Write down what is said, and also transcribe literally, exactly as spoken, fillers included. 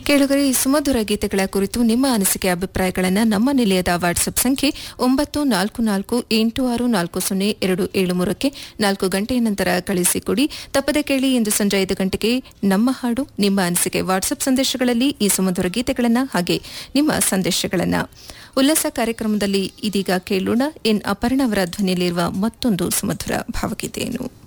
ಕೇಳುಗರೆ, ಈ ಸುಮಧುರ ಗೀತೆಗಳ ಕುರಿತು ನಿಮ್ಮ ಅನಿಸಿಕೆ ಅಭಿಪ್ರಾಯಗಳನ್ನು ನಮ್ಮ ನಿಲಯದ ವಾಟ್ಸ್ಆಪ್ ಸಂಖ್ಯೆ ಒಂಬತ್ತು ನಾಲ್ಕು ನಾಲ್ಕು ಎಂಟು ಆರು ನಾಲ್ಕು ಸೊನ್ನೆ ಎರಡು ಏಳು ಮೂರಕ್ಕೆ ನಾಲ್ಕು ಗಂಟೆಯ ನಂತರ ಕಳಿಸಿಕೊಡಿ. ತಪ್ಪದೆ ಕೇಳಿ, ಇಂದು ಸಂಜೆ ಐದು ಗಂಟೆಗೆ ನಮ್ಮ ಹಾಡು ನಿಮ್ಮ ಅನಿಸಿಕೆ ವಾಟ್ಸ್ಆಪ್ ಸಂದೇಶಗಳಲ್ಲಿ ಈ ಸುಮಧುರ ಗೀತೆಗಳನ್ನು ಹಾಗೆ ನಿಮ್ಮ ಸಂದೇಶಗಳನ್ನು. ಉಲ್ಲಾಸ ಕಾರ್ಯಕ್ರಮದಲ್ಲಿ ಇದೀಗ ಕೇಳೋಣ ಎನ್ ಅಪರ್ಣ ಅವರ ಧ್ವನಿಯಲ್ಲಿರುವ ಮತ್ತೊಂದು ಸುಮಧುರ ಭಾವಗೀತೆಯನ್ನು.